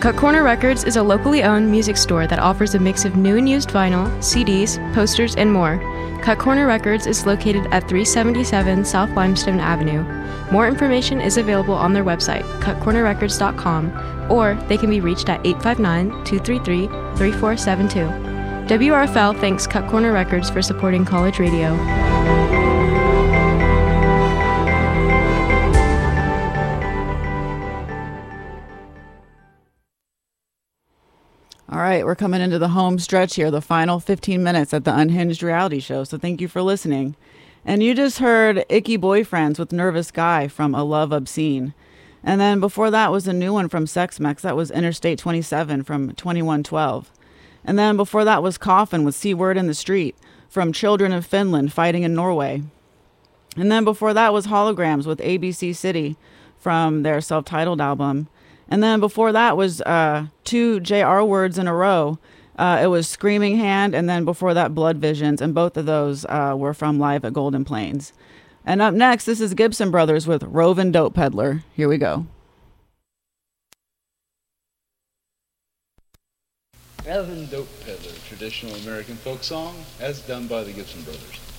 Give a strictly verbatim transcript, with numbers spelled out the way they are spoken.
Cut Corner Records is a locally owned music store that offers a mix of new and used vinyl, C Ds, posters, and more. Cut Corner Records is located at three seventy-seven South Limestone Avenue. More information is available on their website, cut corner records dot com, or they can be reached at eight five nine, two three three, three four seven two. W R F L thanks Cut Corner Records for supporting college radio. All right, we're coming into the home stretch here, the final fifteen minutes at the Unhinged Reality Show, so thank you for listening. And you just heard Icky Boyfriends with Nervous Guy from A Love Obscene. And then before that was a new one from Sex Mex. That was Interstate twenty-seven from twenty-one twelve. And then before that was Coffin with C Word in the Street from Children of Finland Fighting in Norway. And then before that was Holograms with A B C City from their self-titled album. And then before that was uh, two J R words in a row. Uh, it was Screaming Hand, and then before that, Blood Visions, and both of those uh, were from Live at Golden Plains. And up next, this is Gibson Brothers with Rovin' Dope Peddler. Here we go. Rovin' Dope Peddler, traditional American folk song, as done by the Gibson Brothers.